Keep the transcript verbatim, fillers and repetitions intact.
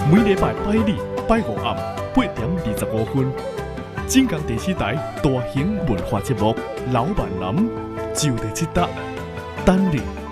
每礼拜拜二、拜五暗八点二十五分，浙江电视台大型文化节目《老板男》就在这搭等你。